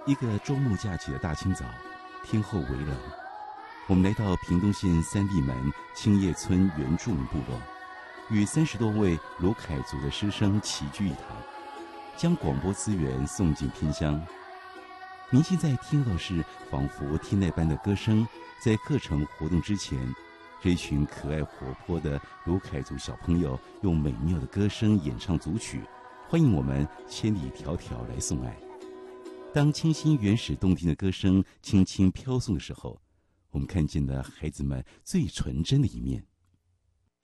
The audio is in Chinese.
一个周末假期的大清早，天候微冷，我们来到屏东县三地门青叶村原住民部落，与30多位鲁凯族的师生齐聚一堂，将广播资源送进偏乡。您现在听到的是仿佛天籁般的歌声，在课程活动之前，这一群可爱活泼的鲁凯族小朋友用美妙的歌声演唱组曲，欢迎我们千里迢迢来送爱。当清新原始动听的歌声轻轻飘送的时候，我们看见了孩子们最纯真的一面。